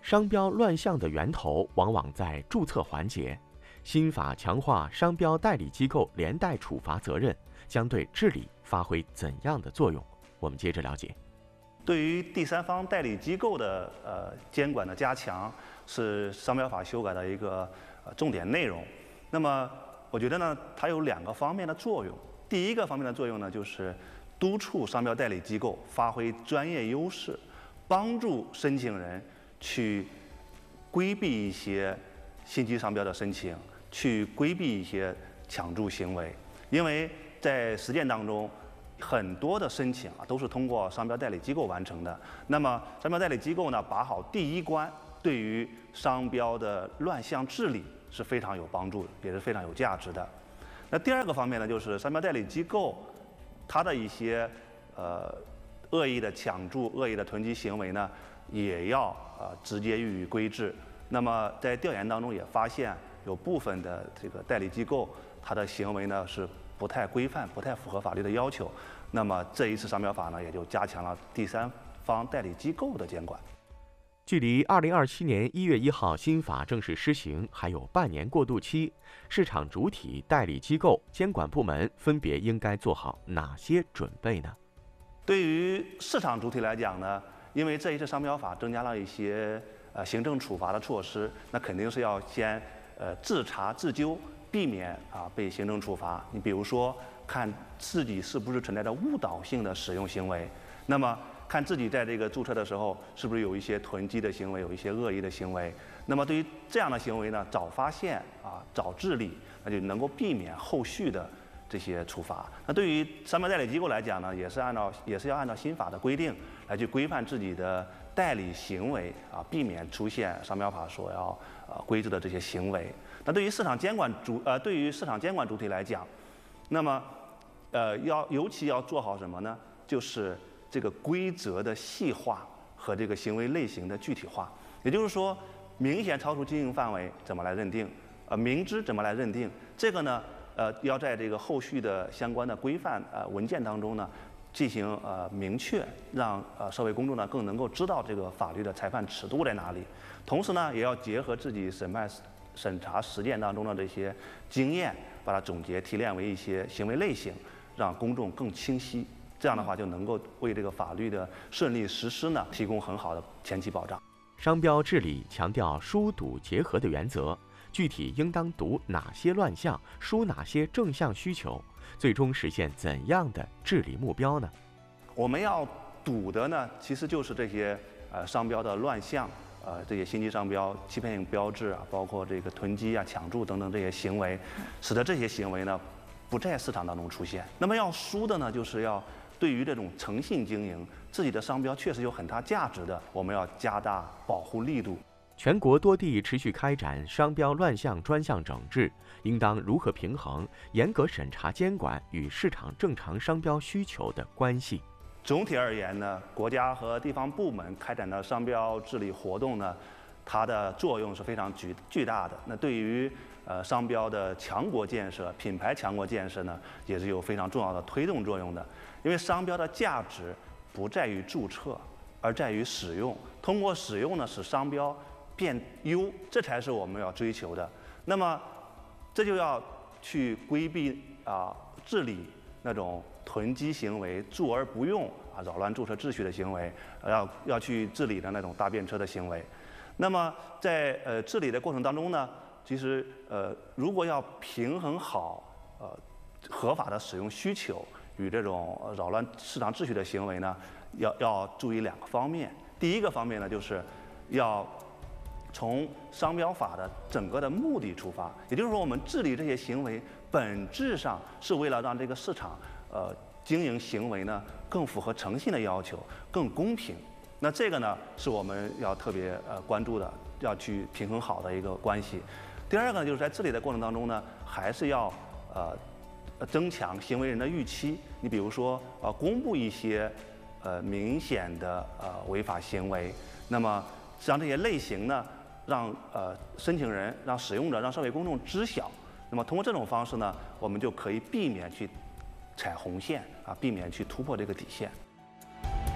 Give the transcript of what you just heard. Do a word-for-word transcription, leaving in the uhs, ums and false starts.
商标乱象的源头往往在注册环节。新法强化商标代理机构连带处罚责任，将对治理发挥怎样的作用？我们接着了解。 对于第三方代理机构的呃监管的加强，是商标法修改的一个呃重点内容。那么我觉得呢，它有两个方面的作用。第一个方面的作用呢，就是督促商标代理机构发挥专业优势，帮助申请人去规避一些信息商标的申请，去规避一些抢注行为。因为在实践当中，很多的申请啊都是通过商标代理机构完成的。那么商标代理机构呢，把好第一关，对于商标的乱象治理是非常有帮助的，也是非常有价值的。那第二个方面呢，就是商标代理机构它的一些呃恶意的抢注、恶意的囤积行为呢，也要呃直接予以规制。那么在调研当中也发现，有部分的这个代理机构，它的行为呢是不太规范、不太符合法律的要求。那么这一次商标法呢，也就加强了第三方代理机构的监管。 距离二零二七年一月一号新法正式施行还有半年过渡期，市场主体、代理机构、监管部门分别应该做好哪些准备呢？ 对于市场主体来讲呢，因为这一次商标法增加了一些呃行政处罚的措施，那肯定是要先呃自查自纠，避免啊被行政处罚。你比如说，看自己是不是存在着误导性的使用行为，那么看自己在这个注册的时候是不是有一些囤积的行为，有一些恶意的行为。那么对于这样的行为呢，早发现啊，早治理，那就能够避免后续的这些处罚。那对于商标代理机构来讲呢，也是按照也是要按照新法的规定来去规范自己的代理行为啊，避免出现商标法所要呃规制的这些行为。那对于市场监管主呃对于市场监管主体来讲，那么呃要尤其要做好什么呢？就是这个规则的细化和这个行为类型的具体化。也就是说，明显超出经营范围怎么来认定？呃，明知怎么来认定？这个呢，呃，要在这个后续的相关的规范呃文件当中呢，进行呃明确，让呃社会公众呢更能够知道这个法律的裁判尺度在哪里。同时呢，也要结合自己审判审查实践当中的这些经验，把它总结提炼为一些行为类型，让公众更清晰。这样的话，就能够为这个法律的顺利实施呢，提供很好的前期保障。 商标治理强调疏堵结合的原则，具体应当堵哪些乱象，疏哪些正向需求，最终实现怎样的治理目标呢？ 我们要堵的呢，其实就是这些呃商标的乱象，呃这些信息商标、欺骗性标志啊，包括这个囤积啊、抢注等等这些行为，使得这些行为呢不在市场当中出现。那么要疏的呢，就是要对于这种诚信经营，自己的商标确实有很大价值的，我们要加大保护力度。 全国多地持续开展商标乱象专项整治，应当如何平衡严格审查监管与市场正常商标需求的关系？ 总体而言呢，国家和地方部门开展的商标治理活动呢，它的作用是非常巨巨大的。那对于呃商标的强国建设、品牌强国建设呢，也是有非常重要的推动作用的。因为商标的价值不在于注册，而在于使用。通过使用呢，使商标变优，这才是我们要追求的。那么，这就要去规避啊、治理那种囤积行为、注而不用啊、扰乱注册秩序的行为，要要去治理的那种搭便车的行为。那么在呃治理的过程当中呢，其实呃如果要平衡好呃合法的使用需求与这种扰乱市场秩序的行为呢，要要注意两个方面。第一个方面呢，就是要从商标法的整个的目的出发，也就是说，我们治理这些行为本质上是为了让这个市场呃经营行为呢更符合诚信的要求，更公平。那这个呢是我们要特别呃关注的，要去平衡好的一个关系。第二个呢，就是在治理的过程当中呢，还是要呃增强行为人的预期。你比如说呃公布一些呃明显的呃违法行为，那么让这些类型呢，让呃申请人、让使用者、让社会公众知晓。那么通过这种方式呢，我们就可以避免去踩红线啊，避免去突破这个底线。